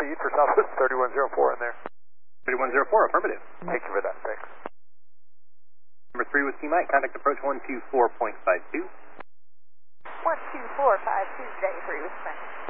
speed for Southwest 3104 in there. 3104, affirmative. Thank you for that, thanks. Number 3 with T-Mike, contact approach 124.52. 12452, J3 with Mike.